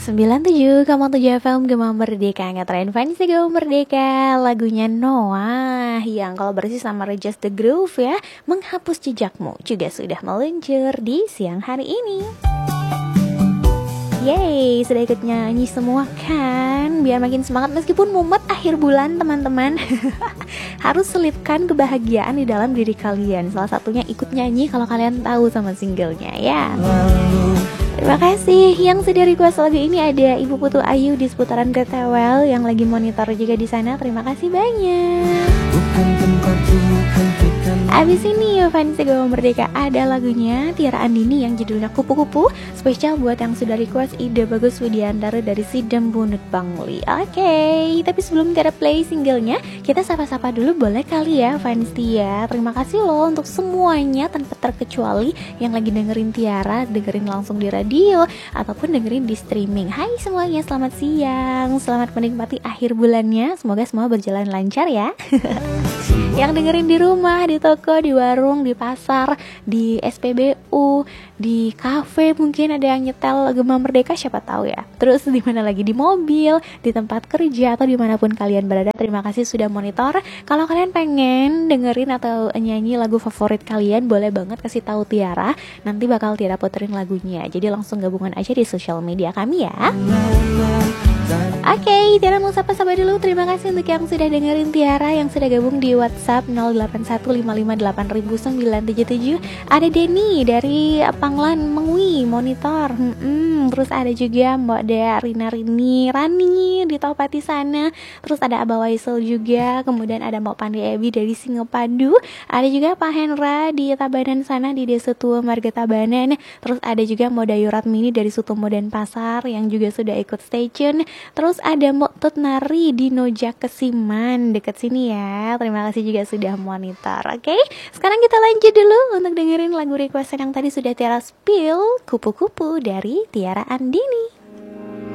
97,7 FM Gema Merdeka, ngetren fans Gema Merdeka. Lagunya Noah yang kalau bersih sama Just the Groove ya, menghapus jejakmu, juga sudah meluncur di siang hari ini. Yeay, sudah ikut nyanyi semua kan? Biar makin semangat meskipun mumet akhir bulan teman-teman. Harus selipkan kebahagiaan di dalam diri kalian. Salah satunya ikut nyanyi kalau kalian tahu sama singlenya ya. Terima kasih yang sudah request lagu ini. Ada Ibu Putu Ayu di seputaran Getewel yang lagi monitor juga di sana. Terima kasih banyak. Abis ini fans Gema Merdeka ada lagunya Tiara Andini yang judulnya Kupu-Kupu. Spesial buat yang sudah request ide bagus Widiantara dari Sidem Bunut Bangli. Oke, tapi sebelum Tiara play singlenya, kita sapa-sapa dulu boleh kali ya fans Tia. Terima kasih loh untuk semuanya tanpa terkecuali yang lagi dengerin Tiara, dengerin langsung di radio ataupun dengerin di streaming. Hai semuanya, selamat siang, selamat menikmati akhir bulannya. Semoga semua berjalan lancar ya. Yang dengerin di rumah, di toko, di warung, di pasar, di SPBU, di kafe, mungkin ada yang nyetel Gema Merdeka, siapa tahu ya. Terus di mana lagi, di mobil, di tempat kerja atau dimanapun kalian berada. Terima kasih sudah monitor. Kalau kalian pengen dengerin atau nyanyi lagu favorit kalian, boleh banget kasih tahu Tiara. Nanti bakal Tiara puterin lagunya. Jadi langsung gabungan aja di sosial media kami ya. Oke, Tiara mau sapa-sapa dulu. Terima kasih untuk yang sudah dengerin Tiara, yang sudah gabung di WhatsApp 0815580977. Ada Denny dari Panglan Mengwi monitor. Terus ada juga Mbak Dea Rani di Topati sana. Terus ada Abah Waisel juga. Kemudian ada Mbak Pandi Ebi dari Singapadu. Ada juga Pak Hendra di Tabanan sana, di Desa Tua Marga Tabanan. Terus ada juga Mbak Dayu Ratmini dari Sutomo Denpasar yang juga sudah ikut stay tune. Terus ada Mbak Tut Nari di Nojak Kesiman, deket sini ya. Terima kasih juga sudah monitor. Oke, sekarang kita lanjut dulu untuk dengerin lagu request yang tadi sudah Tiara spill, Kupu-Kupu dari Tiara Andini.